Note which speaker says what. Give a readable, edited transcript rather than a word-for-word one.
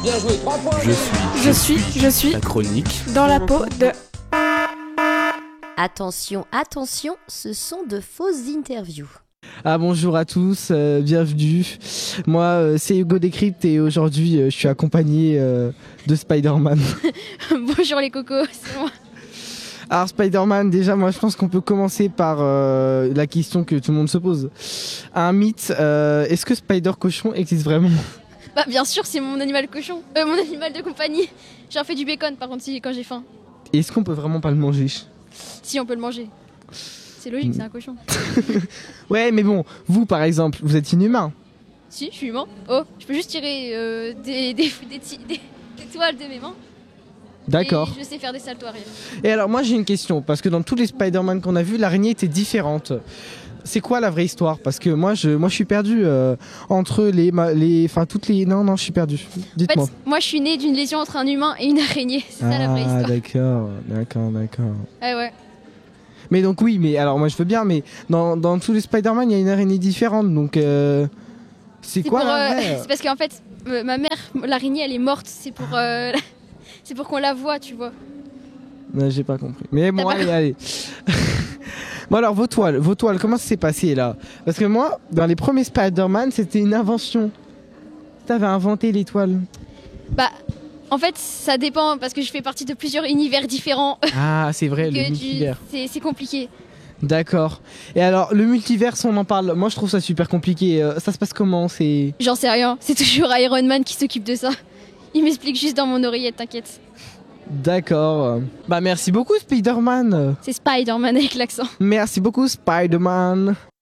Speaker 1: Je suis
Speaker 2: La chronique.
Speaker 1: dans la peau de...
Speaker 3: Attention, attention, ce sont de fausses interviews.
Speaker 4: Ah bonjour à tous, bienvenue. Moi c'est Hugo Décrypte et aujourd'hui je suis accompagné de Spider-Man.
Speaker 1: Bonjour les cocos, c'est moi.
Speaker 4: Alors Spider-Man, déjà moi je pense qu'on peut commencer par la question que tout le monde se pose. Un mythe, est-ce que Spider-Cochon existe vraiment ?
Speaker 1: Bah bien sûr, c'est mon animal cochon, mon animal de compagnie. J'en fais du bacon par contre quand j'ai faim.
Speaker 4: Est-ce qu'on peut vraiment pas le manger ?
Speaker 1: Si on peut le manger. C'est logique, c'est un cochon.
Speaker 4: Ouais mais bon, vous par exemple, vous êtes inhumain.
Speaker 1: Si, je suis humain. Oh, je peux juste tirer des toiles de mes mains.
Speaker 4: D'accord.
Speaker 1: Et je sais faire des saltos arrière.
Speaker 4: Et alors moi j'ai une question, parce que dans tous les Spider-Man qu'on a vus, l'araignée était différente. C'est quoi la vraie histoire ? Parce que moi je suis perdu entre toutes les... Non, je suis perdu.
Speaker 1: En
Speaker 4: Dites-moi.
Speaker 1: fait, moi je suis née d'une lésion entre un humain et une araignée. C'est ça la vraie histoire.
Speaker 4: D'accord.
Speaker 1: Ouais.
Speaker 4: Mais donc oui, mais alors moi je veux bien, mais dans tous les Spider-Man, il y a une araignée différente, donc c'est quoi la vraie
Speaker 1: C'est parce qu'en fait, ma mère, l'araignée, elle est morte. C'est pour, c'est pour qu'on la voit, tu vois.
Speaker 4: Non, j'ai pas compris. Mais bon,
Speaker 1: T'as pas
Speaker 4: allez. Bon alors, vos toiles, comment ça s'est passé là ? Parce que moi, dans les premiers Spider-Man, c'était une invention. T'avais inventé les toiles.
Speaker 1: Bah, en fait, ça dépend parce que je fais partie de plusieurs univers différents.
Speaker 4: Ah, c'est vrai, le multivers.
Speaker 1: C'est compliqué.
Speaker 4: D'accord. Et alors, le multivers, on en parle. Moi, je trouve ça super compliqué. Ça se passe comment ?
Speaker 1: J'en sais rien. C'est toujours Iron Man qui s'occupe de ça. Il m'explique juste dans mon oreillette, t'inquiète.
Speaker 4: D'accord. Bah, merci beaucoup, Spider-Man.
Speaker 1: C'est Spider-Man avec l'accent.
Speaker 4: Merci beaucoup, Spider-Man.